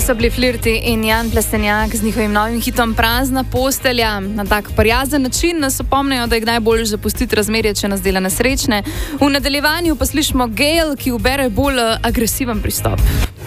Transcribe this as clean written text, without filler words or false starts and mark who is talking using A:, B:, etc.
A: so bili Flirti in Jan Plestenjak z njihovim novim hitom Prazna postelja. Na tak prijazen način nas opomnijo, da je kdaj bolj zapustiti razmerje, če nas dela nesrečne. V nadaljevanju pa slišimo Gayle, ki ubere bolj agresiven pristop.